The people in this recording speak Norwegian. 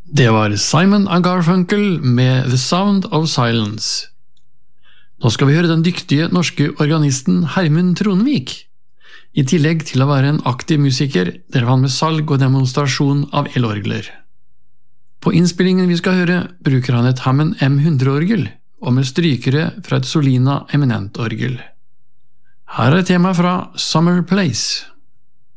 Det var Simon & Garfunkel med The Sound of Silence. Nå skal vi høre den dyktige norske organisten Hermund Tronvik. I tillegg til å være en aktiv musiker, drev han med salg og demonstrasjon av elorgler. På innspillingen vi skal høre, bruker han et Hammond M100-orgel, og med strykere fra et Solina Eminent-orgel. Her er tema fra Summer Place.